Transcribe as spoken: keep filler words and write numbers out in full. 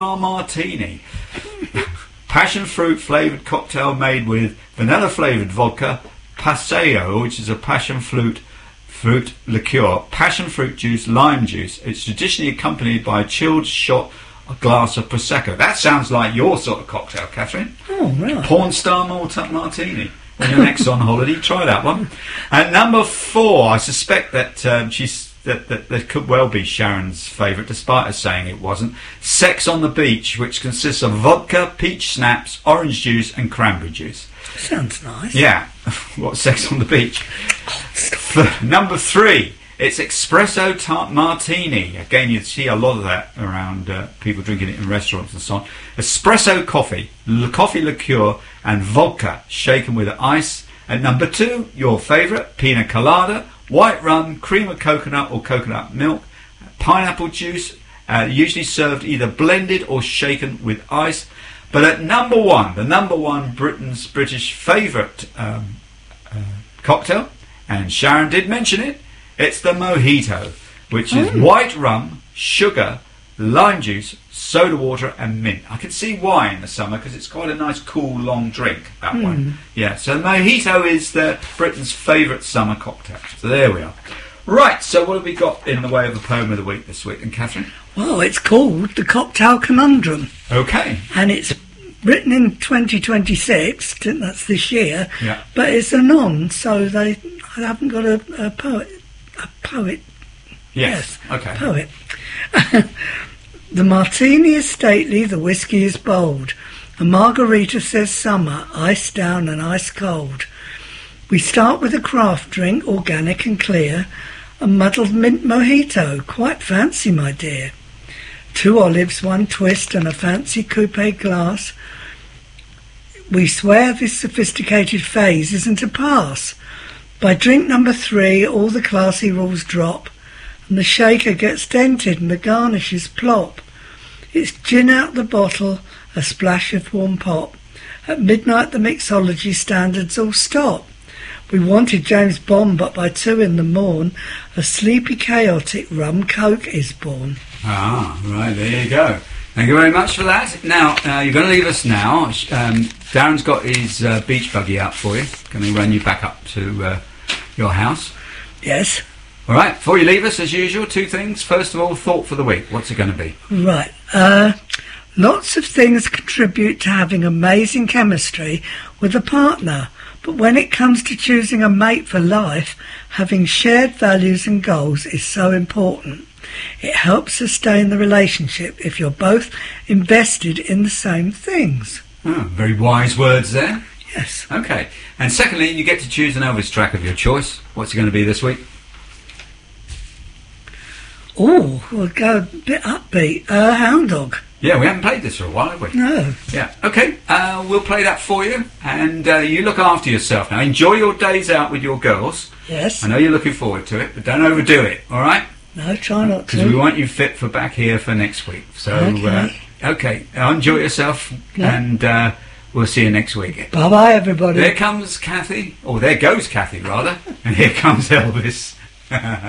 Martini. Passion fruit flavoured cocktail made with vanilla flavoured vodka, Paseo, which is a passion fruit fruit liqueur, passion fruit juice, lime juice. It's traditionally accompanied by a chilled shot, a glass of Prosecco. That sounds like your sort of cocktail, Catherine. Oh, right. Porn star Martini. When you're next on holiday, try that one. And number four, I suspect that um, she's that, that that could well be Sharon's favourite, despite her saying it wasn't. Sex on the Beach, which consists of vodka, peach schnapps, orange juice, and cranberry juice. Sounds nice. Yeah. What, Sex on the Beach? Oh, number three, it's espresso tart martini. Again, you see a lot of that around uh, people drinking it in restaurants and so on. Espresso coffee, l- coffee liqueur, and vodka shaken with ice. And number two, your favourite, pina colada, white rum, cream of coconut or coconut milk, pineapple juice, uh, usually served either blended or shaken with ice. But at number one, the number one Britain's British favourite um, uh, cocktail, and Sharon did mention it, it's the mojito, which is mm. white rum, sugar, lime juice, soda water and mint. I can see why in the summer because it's quite a nice cool long drink, that mm. one. Yeah, so mojito is the Britain's favourite summer cocktail. So there we are. Right, so what have we got in the way of the poem of the week this week then, Catherine? Well, it's called The Cocktail Conundrum. Okay. And it's written in twenty twenty-six, that's this year, yeah. But it's a non, so they I haven't got a, a poet. A poet. Yes, yes okay. Poet. The martini is stately, the whiskey is bold. A margarita says summer, ice down and ice cold. We start with a craft drink, organic and clear. A muddled mint mojito, quite fancy, my dear. Two olives, one twist, and a fancy coupe glass. We swear this sophisticated phase isn't a pass. By drink number three, all the classy rules drop, and the shaker gets dented and the garnishes plop. It's gin out the bottle, a splash of warm pop. At midnight the mixology standards all stop. We wanted James Bond, but by two in the morn, a sleepy, chaotic rum coke is born. Ah, right, there you go. Thank you very much for that. Now, uh, you're going to leave us now. Um, Darren's got his uh, beach buggy out for you. Going to run you back up to uh, your house. Yes. All right, before you leave us, as usual, two things. First of all, thought for the week. What's it going to be? Right. Uh, lots of things contribute to having amazing chemistry with a partner. But when it comes to choosing a mate for life, having shared values and goals is so important. It helps sustain the relationship if you're both invested in the same things. Oh, very wise words there. Yes. Okay. And secondly, you get to choose an Elvis track of your choice. What's it going to be this week? Oh, we'll go a bit upbeat. Uh, Hound Dog. Yeah, we haven't played this for a while, have we? No. Yeah. Okay. Uh, we'll play that for you. And uh, you look after yourself now. Enjoy your days out with your girls. Yes. I know you're looking forward to it, but don't overdo it, all right? No, try not to. Because we want you fit for back here for next week. So, okay. Uh, okay. Enjoy yourself, yeah. and uh, we'll see you next week. Bye-bye, everybody. There comes Kathy. Or there goes Kathy, rather. And here comes Elvis.